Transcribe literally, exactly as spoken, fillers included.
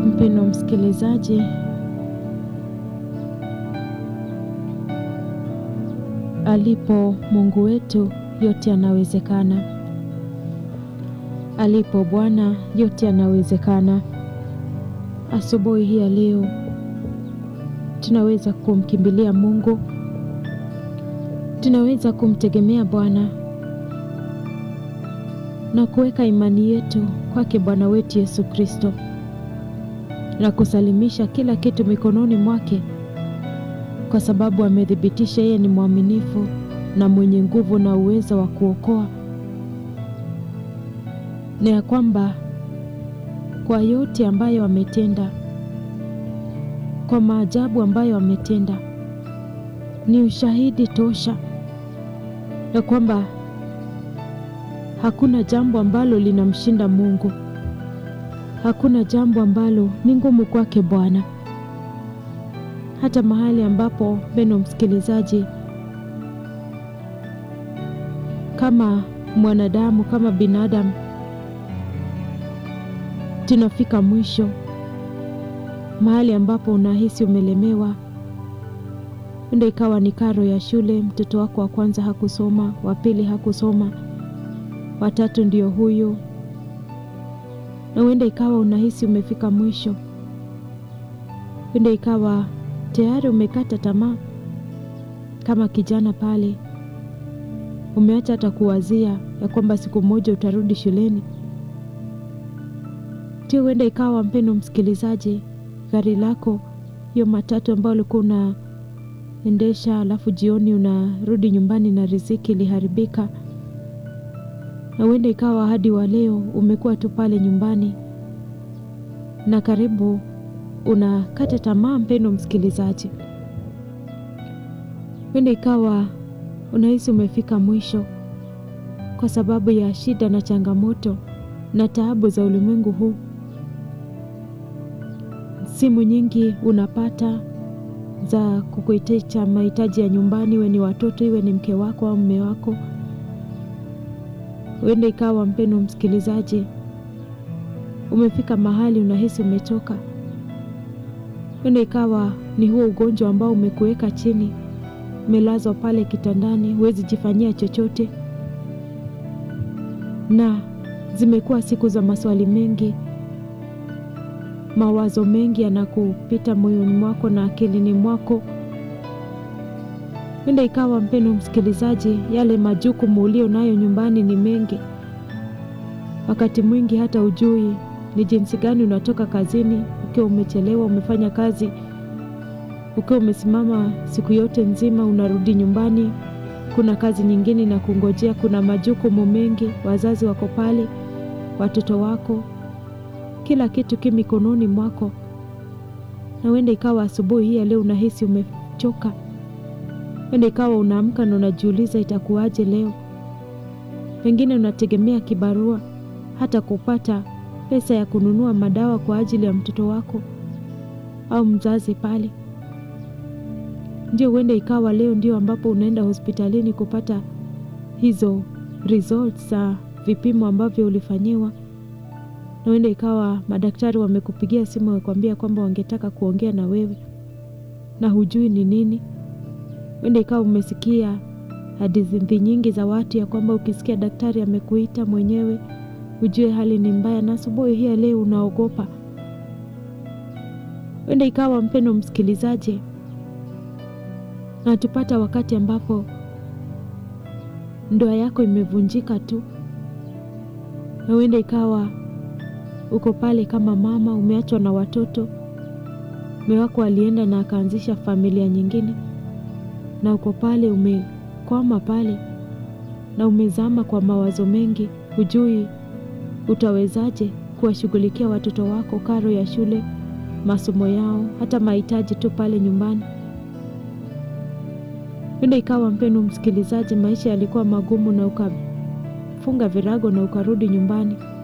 Mpendwa msikilizaji, alipo Mungu wetu yote yanawezekana. Alipo Bwana yote yanawezekana. Asubuhi hii ya leo tunaweza kumkimbilia Mungu. Tunaweza kumtegemea Bwana na kuweka imani yetu kwake Bwana wetu Yesu Kristo, na kusalimisha kila kitu mikononi mwake, kwa sababu amethibitisha yeye ni mwaminifu na mwenye nguvu na uwezo wa kuokoa, na ya kwamba kwa yote ambayo ametenda, kwa maajabu ambayo ametenda, ni ushahidi tosha ya kwamba hakuna jambo ambalo linamshinda Mungu. Hakuna jambo ambalo ni ngumu kwake Bwana. Hata mahali ambapo mpendwa msikilizaji, kama mwanadamu, kama binadamu, tunafika mwisho, mahali ambapo unahisi umelemewa. Ndio ikawa ni karo ya shule, mtoto wako wa kwanza hakusoma, wa pili hakusoma, watatu ndio huyu. Na uenda ikawa unahisi umefika mwisho. Uenda ikawa tayari umekata tamaa, kama kijana pale. Umeacha hata kuwazia ya kwamba siku moja utarudi shuleni. Tio uenda ikawa mpendwa msikilizaji, gari lako, hiyo matatu ambayo ulikuwa unaendesha, alafu jioni unarudi nyumbani na riziki iliharibika. Na uenda ikawa hadi wa leo umekuwa tu pale nyumbani na karibu unakata tamaa mpendwa msikilizaji. Uenda ikawa unahisi umefika mwisho kwa sababu ya shida na changamoto na taabu za ulimwengu huu. Simu nyingi unapata za kukuitisha mahitaji ya nyumbani, iwe ni watoto, iwe ni mke wako au mume wako. Uenda ikawa mpendwa msikilizaji, umefika mahali unahisi umechoka. Uenda ikawa ni huo ugonjwa ambao umekuweka chini, umelazwa pale kitandani, huwezi jifanyia chochote. Na zimekuwa siku za maswali mengi, mawazo mengi yanakupita moyoni mwako na akilini mwako. Uenda ikawa mpendwa msikilizaji, yale majukumu ulio nayo nyumbani ni mengi. Wakati mwingi hata ujui ni jinsi gani unatoka kazini, ukiwa umechelewa, umefanya kazi, ukiwa umesimama siku yote nzima, unarudi nyumbani, kuna kazi nyingine na kungojea, kuna majukumu mengi, wazazi wako pale, watoto wako, kila kitu ki mikononi mwako. Na uenda ikawa asubuhi hii leo unahisi umechoka. Uenda ikawa unaamka na unajiuliza itakuwaje leo. Pengine unategemea kibarua hata kupata pesa ya kununua madawa kwa ajili ya mtoto wako au mzazi pale. Ndio uenda ikawa leo ndio ambapo unaenda hospitalini kupata hizo results za vipimo ambavyo ulifanyiwa. Na uenda ikawa madaktari wamekupigia simu wakwambia kwamba wangetaka kuongea na wewe na hujui ni nini. Uenda ikawa umesikia hadithi nyingi za watu ya kwamba ukisikia daktari amekuita mwenyewe ujue hali ni mbaya, na asubuhi hii leo unaogopa. Uenda ikawa mpendwa msikilizaji, na tupata wakati ambapo ndoa yako imevunjika tu. Na uenda ikawa uko pale kama mama, umeachwa na watoto, mume wako alienda na akaanzisha familia nyingine, na uko pale umekwama pale na umezama kwa mawazo mengi. Hujui utawezaje kuwashughulikia watoto wako, karo ya shule, masomo yao, hata mahitaji tu pale nyumbani. Uenda ikawa mpendwa msikilizaji, maisha yalikuwa magumu na ukafunga virago na ukarudi nyumbani.